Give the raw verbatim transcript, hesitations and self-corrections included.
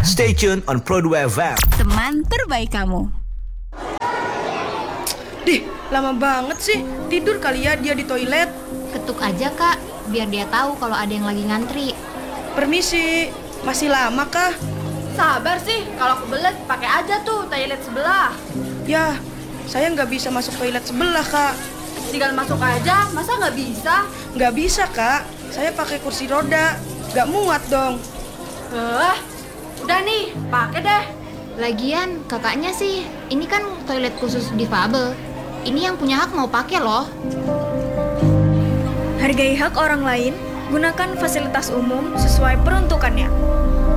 Stay tuned on Pro dua F M. Teman terbaik kamu. Dih, lama banget sih. Tidur kali ya dia di toilet. Ketuk aja kak, biar dia tahu kalau ada yang lagi ngantri. Permisi, masih lama kah? Sabar sih, kalau kebelet pakai aja tuh toilet sebelah. Ya, saya nggak bisa masuk toilet sebelah kak. Tinggal masuk aja, masa nggak bisa? Nggak bisa kak, saya pakai kursi roda. Nggak muat dong. Eh, udah nih, pakai deh. Lagian kakaknya sih, ini kan toilet khusus difabel. Ini yang punya hak mau pakai loh. Hargai hak orang lain, gunakan fasilitas umum sesuai peruntukannya.